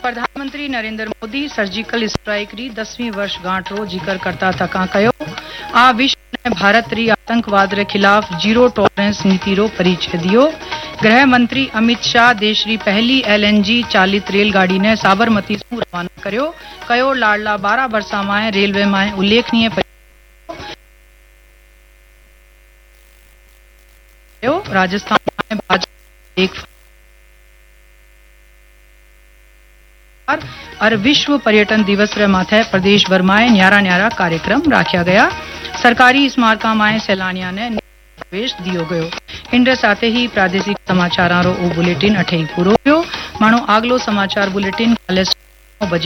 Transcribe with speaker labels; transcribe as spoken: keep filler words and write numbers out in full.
Speaker 1: प्रधानमंत्री Narendra Modi surgical strike री दसवीं वर्षगांठ रो जिक्र करता तका कयो आ विश्व ने भारत री आतंकवाद रे खिलाफ जीरो टॉलरेंस नीति रो परिचय दियो। गृह मंत्री अमित शाह देश री पहली एलएनजी चालित रेलगाड़ी ने साबरमती से रवाना कर्यो। कयो लाडला बारह वर्षा में रेलवे में उल्लेखनीय राजस्थान में भाजपा एक और विश्व पर्यटन दिवस रे माथे प्रदेश भर में न्यारा न्यारा कार्यक्रम राख्या गया। सरकारी स्मारका में सैलानिया ने प्रवेश दियो गयो। इनरे साथे ही प्रादेशिक समाचार रो बुलेटिन अठे पूरो हुयो। मानो आगलो समाचार बुलेटिन काले बजे